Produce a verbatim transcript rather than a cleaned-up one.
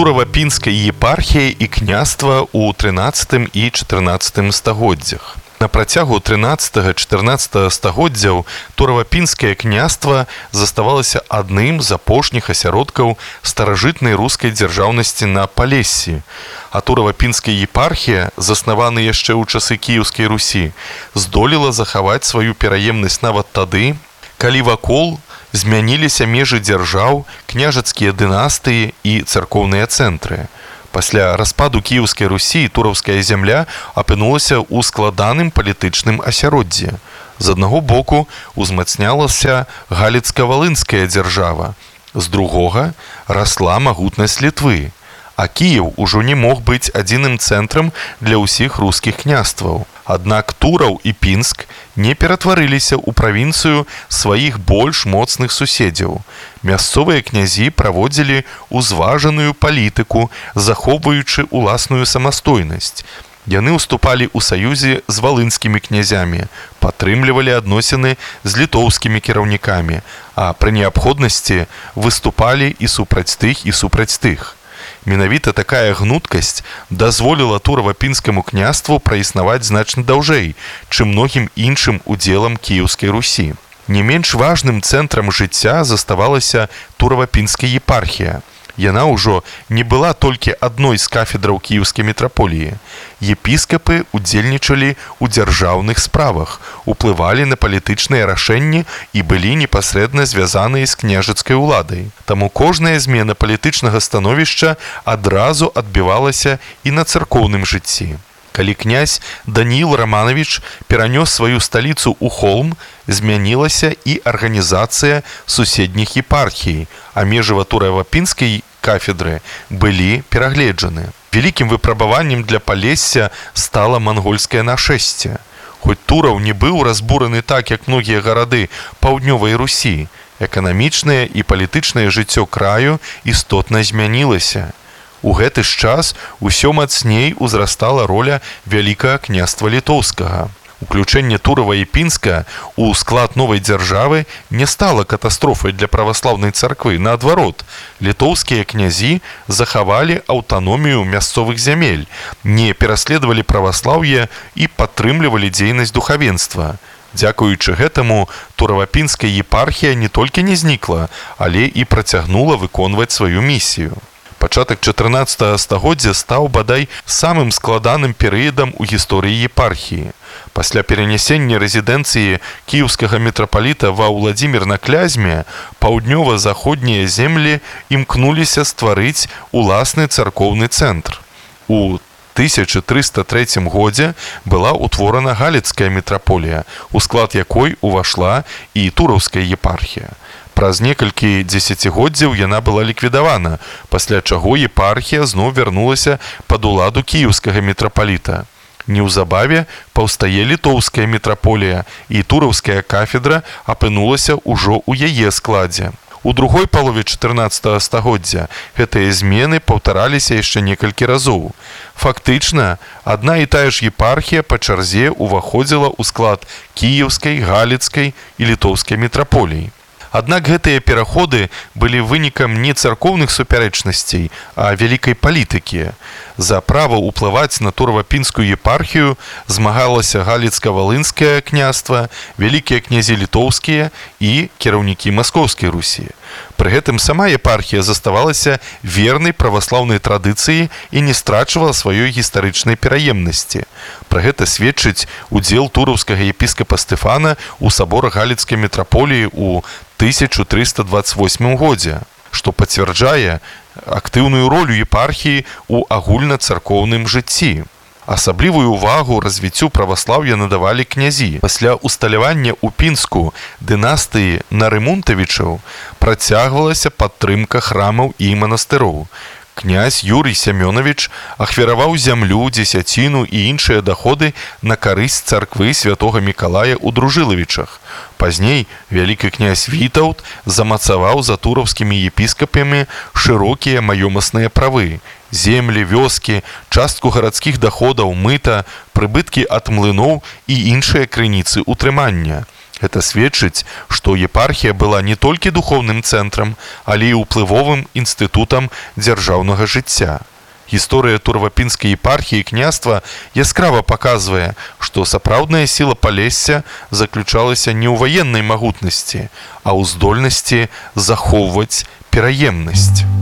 Турава-Пінская епархія і княства ў трынаццатым і чатырнаццатым стагоддзях. На працягу трынаццатага-чатырнаццатага стагоддзяў Турава-Пінскае княства заставалася адным з апошніх асяродкаў старажытнай рускай дзяржаўнасці на Палессі, а Турава-Пінская епархія, заснавана яшчэ ў часы Кіеўскай Русі, здолела захаваць сваю пераемнасць нават тады, калі вакол змяніліся межы дзяржаў, княжацкія дынастыі і царкоўныя цэнтры. Пасля распаду Кіеўскай Русі тураўская зямля апынулася ў складаным палітычным асяроддзі. З аднаго боку узмацнялася галіцка-валынская дзяржава, з другога расла магутнасць Літвы, а Кіеў ужо не мог быць адзіным цэнтрам для ўсіх рускіх княстваў. Аднак Тураў і Пінск не ператварыліся ў правінцыю сваіх больш моцных суседзяў. Мясцовыя князі праводзілі ўзважаную палітыку, захоўваючы ўласную самастойнасць. Яны ўступалі ў саюзе з валынскімі князямі, падтрымлівалі адносіны з літоўскімі кіраўнікамі, а пры неабходнасці выступалі і супраць тых, і супраць тых. Менавіта такая гнуткасць дазволіла Турава-Пінскаму княству праіснаваць значна даўжэй, чым многім іншым удзелам Кіеўскай Русі. Не менш важным цэнтрам жыцця заставалася Турава-Пінская епархія. Яна ўжо не была толькі адной з кафедраў кіеўскай мітраполіі. Епіскапы удзельнічалі ў дзяржаўных справах, уплывалі на палітычныя рашэнні і былі непасрэдна звязаныя з княжацкай уладай. Таму кожная змена палітычнага становішча адразу адбівалася і на царкоўным жыцці. Калі князь Даніл Романович перанёс сваю сталіцу ў Холм, змянілася і арганізацыя суседніх епархій, а межы Турава-Пінскай кафедры былі перагледжаны. Вялікім выпрабаваннем для Палесся стала мангольскае нашэсце. Хоць Тураў не быў разбураны так, як многія гарады паўднёвай Русі, эканамічнае і палітычнае жыццё краю істотна змянілася. У гэты ж час усё мацней узрастала роля вялікага княства літоўскага. Уключэнне Турава і Пінска ў склад новай дзяржавы не стала катастрофай для праваслаўнай царквы. Наадварот, літоўскія князі захавалі аўтаномію мясцовых зямель, не пераследавалі праваслаўе і падтрымлівалі дзейнасць духавенства. Дзякуючы гэтаму Турава-Пінская епархія не толькі не знікла, але і працягнула выконваць сваю місію. Пачатак чатырнаццатага стагоддзя стаў бадай самым складаным перыядам у гісторыі епархіі. Пасля перанясення рэзідэнцыі кіеўскага мітрапаліта ва Ўладзімір на Клязьме паўднёва-заходнія землі імкнуліся стварыць уласны царкоўны цэнтр. У тысяча трыста трэцім годзе была ўтворана галіцкая мітраполія, у склад якой увайшла і тураўская епархія. Праз некалькі дзесяцігоддзяў яна была ліквідавана, пасля чаго епархія зноў вярнулася пад уладу кіеўскага мітрапаліта. Неўзабаве паўстае літоўская мітраполія, і тураўская кафедра апынулася ўжо ў яе складзе. У другой палове чатырнаццатага стагоддзя гэтыя змены паўтараліся яшчэ некалькі разоў. Фактычна, адна і тая ж епархія па чарзе ўваходзіла ў склад кіеўскай, галіцкай і літоўскай мітраполій. Аднак гэтыя пераходы былі вынікам не царкоўных супярэчнасцей, а вялікай палітыкі. За права ўплываць на Турава-Пінскую епархію змагалася галіцка-валынскае княства, вялікія князі літоўскія і кіраўнікі Маскоўскай Русі. Пры гэтым сама епархія заставалася вернай праваслаўнай традыцыі і не страчвала сваёй гістарычнай пераемнасці. Пра гэта сведчыць удзел тураўскага епіскапа Стэфана ў саборах галіцкай мітраполіі ў тысяча трыста дваццаць восьмым годзе, што пацвярджае актыўную ролю епархіі ў агульнацаркоўным жыцці. Асаблівую ўвагу развіццю праваслаўя надавалі князі. Пасля усталявання ў Пінску дынастыі Нарымунтавічаў працягвалася падтрымка храмаў і манастыроў. Князь Юрый Сямёнавіч ахвяраваў зямлю, дзесяціну і іншыя даходы на карысць царквы святога Мікалая ў Дружылавічах. Пазней вялікі князь Вітаўт замацаваў за тураўскімі епіскапамі шырокія маёмасныя правы. Землі, вёскі, частку гарадскіх даходаў, мыта, прыбыткі ад млыноў і іншыя крыніцы ўтрымання. Гэта сведчыць, што епархія была не толькі духоўным цэнтрам, але і ўплывовым інстытутам дзяржаўнага жыцця. Гісторыя Турава-Пінскай епархіі і княства яскрава паказвае, што сапраўдная сіла Палесся заключалася не ў ваеннай магутнасці, а ў здольнасці захоўваць пераемнасць.